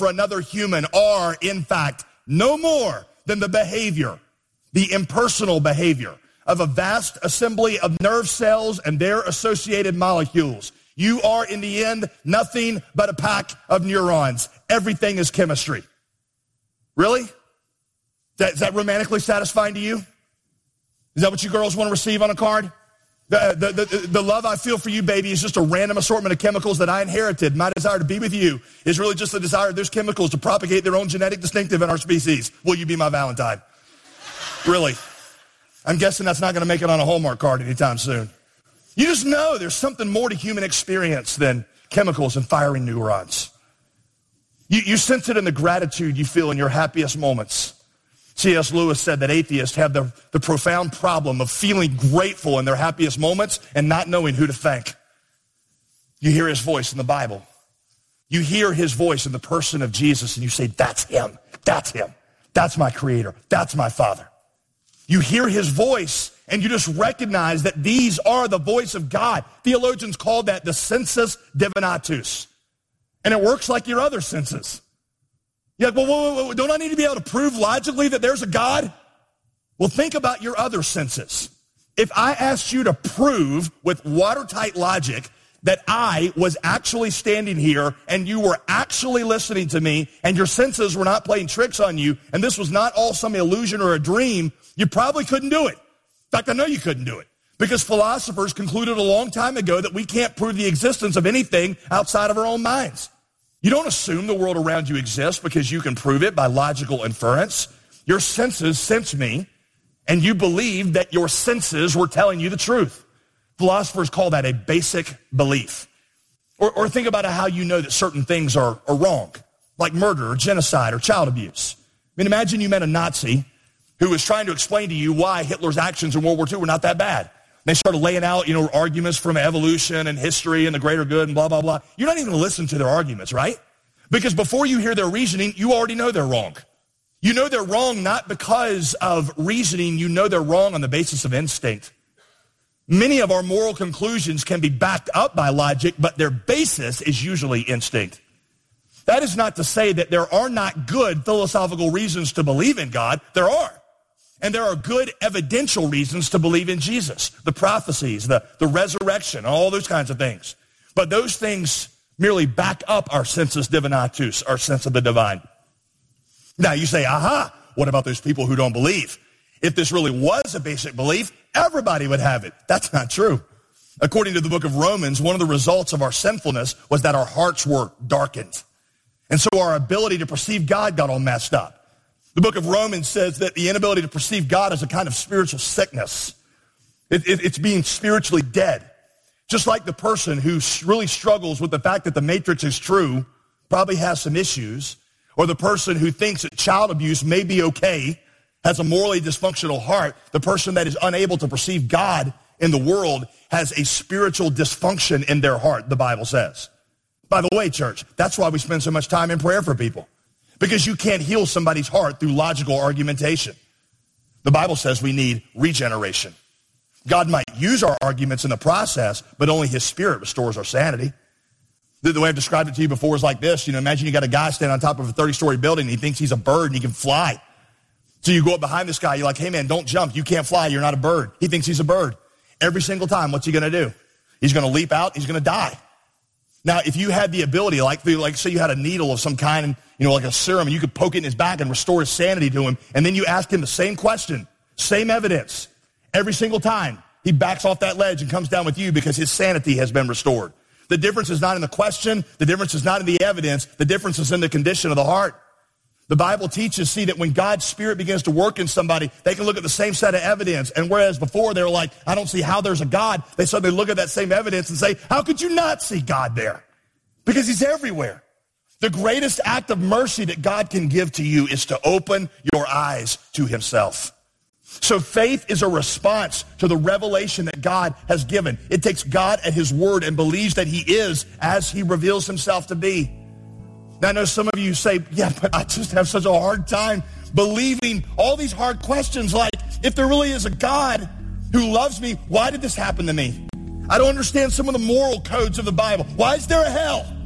for another human are, in fact, no more than the behavior, the impersonal behavior of a vast assembly of nerve cells and their associated molecules. You are, in the end, nothing but a pack of neurons. Everything is chemistry. Really? Is that romantically satisfying to you? Is that what you girls want to receive on a card? The love I feel for you, baby, is just a random assortment of chemicals that I inherited. My desire to be with you is really just the desire of those chemicals to propagate their own genetic distinctive in our species. Will you be my Valentine? Really? I'm guessing that's not going to make it on a Hallmark card anytime soon. You just know there's something more to human experience than chemicals and firing neurons. You sense it in the gratitude you feel in your happiest moments. C.S. Lewis said that atheists have the profound problem of feeling grateful in their happiest moments and not knowing who to thank. You hear his voice in the Bible. You hear his voice in the person of Jesus, and you say, that's him. That's him. That's my creator. That's my father. You hear his voice, and you just recognize that these are the voice of God. Theologians call that the sensus divinatus. And it works like your other senses. You're like, well, don't I need to be able to prove logically that there's a God? Well, think about your other senses. If I asked you to prove with watertight logic that I was actually standing here and you were actually listening to me and your senses were not playing tricks on you and this was not all some illusion or a dream, you probably couldn't do it. In fact, I know you couldn't do it because philosophers concluded a long time ago that we can't prove the existence of anything outside of our own minds. You don't assume the world around you exists because you can prove it by logical inference. Your senses sense me, and you believe that your senses were telling you the truth. Philosophers call that a basic belief. Or think about how you know that certain things are wrong, like murder or genocide or child abuse. I mean, imagine you met a Nazi who was trying to explain to you why Hitler's actions in World War II were not that bad. They started laying out, arguments from evolution and history and the greater good and blah, blah, blah. You're not even going to listen to their arguments, right? Because before you hear their reasoning, you already know they're wrong. You know they're wrong not because of reasoning. You know they're wrong on the basis of instinct. Many of our moral conclusions can be backed up by logic, but their basis is usually instinct. That is not to say that there are not good philosophical reasons to believe in God. There are. And there are good evidential reasons to believe in Jesus, the prophecies, the resurrection, all those kinds of things. But those things merely back up our sensus divinatus, our sense of the divine. Now you say, aha, what about those people who don't believe? If this really was a basic belief, everybody would have it. That's not true. According to the book of Romans, one of the results of our sinfulness was that our hearts were darkened. And so our ability to perceive God got all messed up. The book of Romans says that the inability to perceive God is a kind of spiritual sickness. It's being spiritually dead. Just like the person who really struggles with the fact that the matrix is true probably has some issues, or the person who thinks that child abuse may be okay, has a morally dysfunctional heart, the person that is unable to perceive God in the world has a spiritual dysfunction in their heart, the Bible says. By the way, church, that's why we spend so much time in prayer for people. Because you can't heal somebody's heart through logical argumentation. The Bible says we need regeneration. God might use our arguments in the process, but only his Spirit restores our sanity. The way I've described it to you before is like this. Imagine you got a guy standing on top of a 30-story building and he thinks he's a bird and he can fly. So you go up behind this guy, you're like, hey man, don't jump. You can't fly. You're not a bird. He thinks he's a bird. Every single time, what's he going to do? He's going to leap out. He's going to die. Now, if you had the ability, like say you had a needle of some kind, like a serum, and you could poke it in his back and restore his sanity to him, and then you ask him the same question, same evidence, every single time, he backs off that ledge and comes down with you because his sanity has been restored. The difference is not in the question. The difference is not in the evidence. The difference is in the condition of the heart. The Bible teaches, that when God's Spirit begins to work in somebody, they can look at the same set of evidence. And whereas before they were like, I don't see how there's a God, they suddenly look at that same evidence and say, how could you not see God there? Because he's everywhere. The greatest act of mercy that God can give to you is to open your eyes to himself. So faith is a response to the revelation that God has given. It takes God at his word and believes that he is as he reveals himself to be. Now, I know some of you say, yeah, but I just have such a hard time believing all these hard questions like, if there really is a God who loves me, why did this happen to me? I don't understand some of the moral codes of the Bible. Why is there a hell?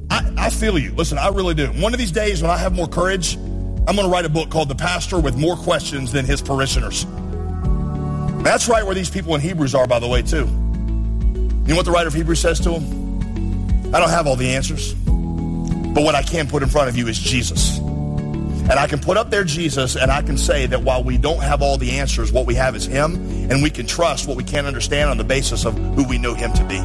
I feel you. Listen, I really do. One of these days when I have more courage, I'm going to write a book called The Pastor with More Questions Than His Parishioners. That's right where these people in Hebrews are, by the way, too. You know what the writer of Hebrews says to them? I don't have all the answers, but what I can put in front of you is Jesus. And I can put up there Jesus, and I can say that while we don't have all the answers, what we have is him, and we can trust what we can't understand on the basis of who we know him to be.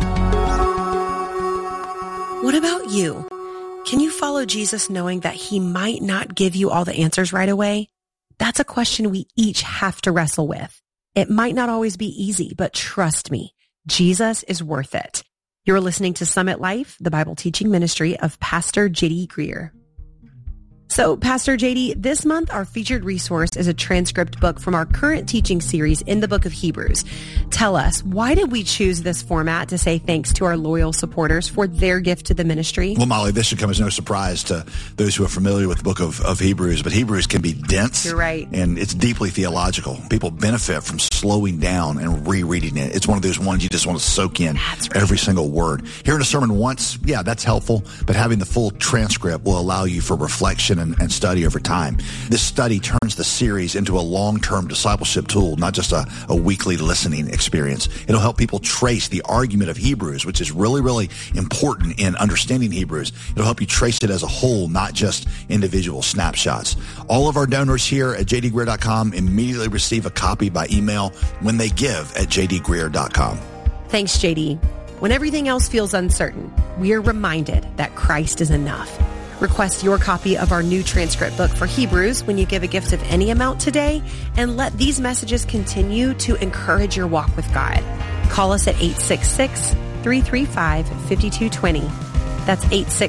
What about you? Can you follow Jesus knowing that he might not give you all the answers right away? That's a question we each have to wrestle with. It might not always be easy, but trust me, Jesus is worth it. You're listening to Summit Life, the Bible teaching ministry of Pastor J.D. Greear. So, Pastor JD, this month our featured resource is a transcript book from our current teaching series in the book of Hebrews. Tell us, why did we choose this format to say thanks to our loyal supporters for their gift to the ministry? Well, Molly, this should come as no surprise to those who are familiar with the book of Hebrews, but Hebrews can be dense. You're right. And it's deeply theological. People benefit from slowing down and rereading it. It's one of those ones you just want to soak in every single word. Hearing a sermon once, yeah, that's helpful, but having the full transcript will allow you for reflection and study over time. This study turns the series into a long-term discipleship tool, not just a weekly listening experience. It'll help people trace the argument of Hebrews, which is really, really important in understanding Hebrews. It'll help you trace it as a whole, not just individual snapshots. All of our donors here at jdgreear.com immediately receive a copy by email when they give at jdgreear.com. Thanks, JD. When everything else feels uncertain, we are reminded that Christ is enough. Request your copy of our new transcript book for Hebrews when you give a gift of any amount today, and let these messages continue to encourage your walk with God. Call us at 866-335-5220. That's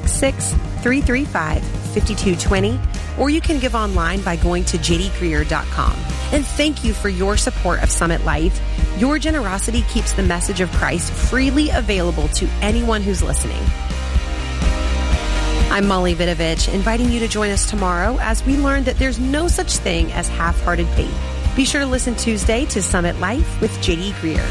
866-335-5220. Or you can give online by going to jdgreear.com. And thank you for your support of Summit Life. Your generosity keeps the message of Christ freely available to anyone who's listening. I'm Molly Vidovich, inviting you to join us tomorrow as we learn that there's no such thing as half-hearted faith. Be sure to listen Tuesday to Summit Life with J.D. Greear.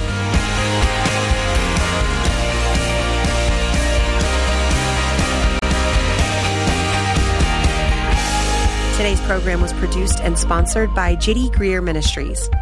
Today's program was produced and sponsored by J.D. Greear Ministries.